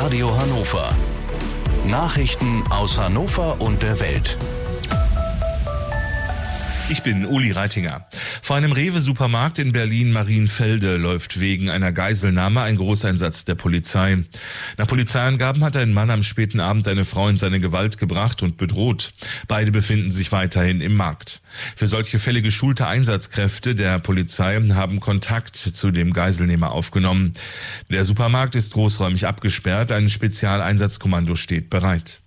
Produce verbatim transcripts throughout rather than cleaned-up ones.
Radio Hannover. Nachrichten aus Hannover und der Welt. Ich bin Uli Reitinger. Vor einem Rewe-Supermarkt in Berlin-Marienfelde läuft wegen einer Geiselnahme ein Großeinsatz der Polizei. Nach Polizeiangaben hat ein Mann am späten Abend eine Frau in seine Gewalt gebracht und bedroht. Beide befinden sich weiterhin im Markt. Für solche Fälle geschulte Einsatzkräfte der Polizei haben Kontakt zu dem Geiselnehmer aufgenommen. Der Supermarkt ist großräumig abgesperrt, ein Spezialeinsatzkommando steht bereit.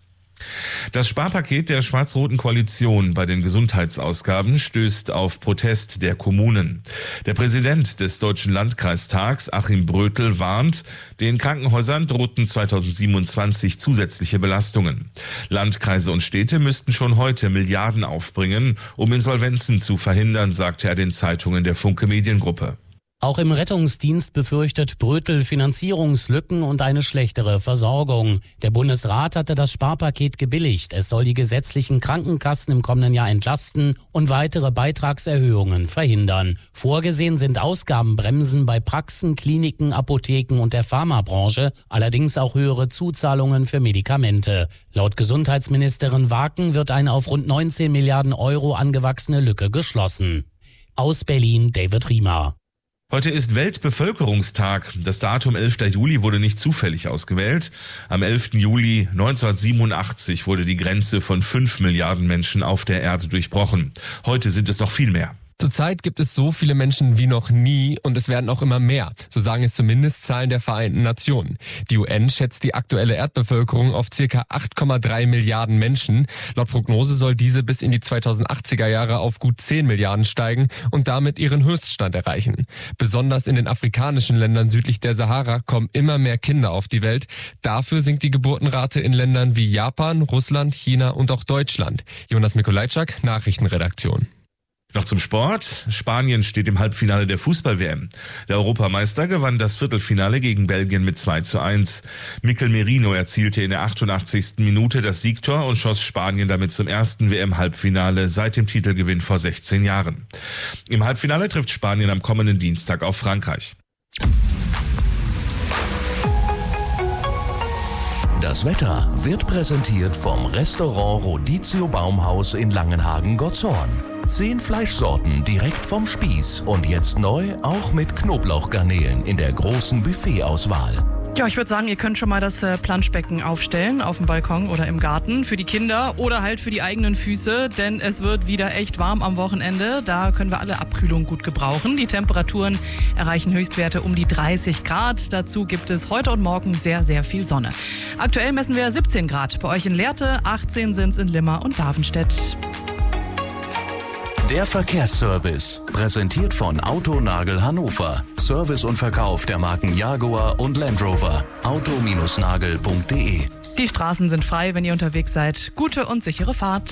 Das Sparpaket der schwarz-roten Koalition bei den Gesundheitsausgaben stößt auf Protest der Kommunen. Der Präsident des Deutschen Landkreistags, Achim Brötel, warnt, den Krankenhäusern drohten zweitausendsiebenundzwanzig zusätzliche Belastungen. Landkreise und Städte müssten schon heute Milliarden aufbringen, um Insolvenzen zu verhindern, sagte er den Zeitungen der Funke Mediengruppe. Auch im Rettungsdienst befürchtet Brötel Finanzierungslücken und eine schlechtere Versorgung. Der Bundesrat hatte das Sparpaket gebilligt. Es soll die gesetzlichen Krankenkassen im kommenden Jahr entlasten und weitere Beitragserhöhungen verhindern. Vorgesehen sind Ausgabenbremsen bei Praxen, Kliniken, Apotheken und der Pharmabranche, allerdings auch höhere Zuzahlungen für Medikamente. Laut Gesundheitsministerin Waken wird eine auf rund neunzehn Milliarden Euro angewachsene Lücke geschlossen. Aus Berlin David Riemer. Heute ist Weltbevölkerungstag. Das Datum elfter Juli wurde nicht zufällig ausgewählt. Am elften Juli neunzehnhundertsiebenundachtzig wurde die Grenze von fünf Milliarden Menschen auf der Erde durchbrochen. Heute sind es noch viel mehr. Zurzeit gibt es so viele Menschen wie noch nie und es werden auch immer mehr. So sagen es zumindest Zahlen der Vereinten Nationen. Die U N schätzt die aktuelle Erdbevölkerung auf ca. acht Komma drei Milliarden Menschen. Laut Prognose soll diese bis in die zweitausendachtziger Jahre auf gut zehn Milliarden steigen und damit ihren Höchststand erreichen. Besonders in den afrikanischen Ländern südlich der Sahara kommen immer mehr Kinder auf die Welt. Dafür sinkt die Geburtenrate in Ländern wie Japan, Russland, China und auch Deutschland. Jonas Mikolajczak, Nachrichtenredaktion. Noch zum Sport. Spanien steht im Halbfinale der Fußball-W M. Der Europameister gewann das Viertelfinale gegen Belgien mit zwei zu eins. Mikel Merino erzielte in der achtundachtzigsten Minute das Siegtor und schoss Spanien damit zum ersten W M-Halbfinale seit dem Titelgewinn vor sechzehn Jahren. Im Halbfinale trifft Spanien am kommenden Dienstag auf Frankreich. Das Wetter wird präsentiert vom Restaurant Rodizio Baumhaus in Langenhagen-Gotzhorn. Zehn Fleischsorten direkt vom Spieß und jetzt neu auch mit Knoblauchgarnelen in der großen Buffetauswahl. Ja, ich würde sagen, ihr könnt schon mal das äh, Planschbecken aufstellen auf dem Balkon oder im Garten für die Kinder oder halt für die eigenen Füße, denn es wird wieder echt warm am Wochenende. Da können wir alle Abkühlung gut gebrauchen. Die Temperaturen erreichen Höchstwerte um die dreißig Grad. Dazu gibt es heute und morgen sehr, sehr viel Sonne. Aktuell messen wir siebzehn Grad. Bei euch in Lehrte, achtzehn sind es in Limmer und Davenstedt. Der Verkehrsservice, präsentiert von Autonagel Hannover. Service und Verkauf der Marken Jaguar und Land Rover. auto Bindestrich nagel punkt de. Die Straßen sind frei, wenn ihr unterwegs seid. Gute und sichere Fahrt.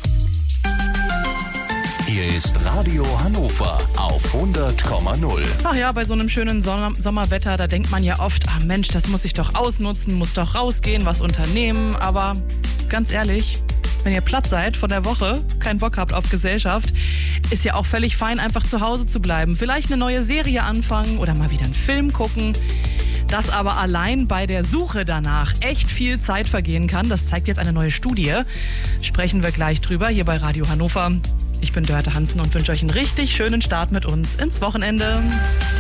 Hier ist Radio Hannover auf hundert Komma null. Ach ja, bei so einem schönen Son- Sommerwetter, da denkt man ja oft, ach Mensch, das muss ich doch ausnutzen, muss doch rausgehen, was unternehmen. Aber ganz ehrlich, wenn ihr platt seid von der Woche, keinen Bock habt auf Gesellschaft, ist ja auch völlig fein, einfach zu Hause zu bleiben. Vielleicht eine neue Serie anfangen oder mal wieder einen Film gucken. Dass aber allein bei der Suche danach echt viel Zeit vergehen kann, das zeigt jetzt eine neue Studie. Sprechen wir gleich drüber hier bei Radio Hannover. Ich bin Dörte Hansen und wünsche euch einen richtig schönen Start mit uns ins Wochenende.